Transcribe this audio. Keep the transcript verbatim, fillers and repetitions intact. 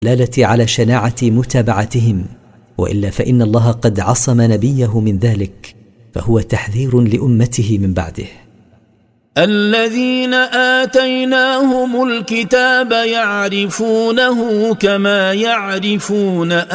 دلالة على شناعة متابعتهم، وإلا فإن الله قد عصم نبيه من ذلك، فهو تحذير لأمته من بعده. الذين آتيناهم الكتاب يعرفونه كما يعرفون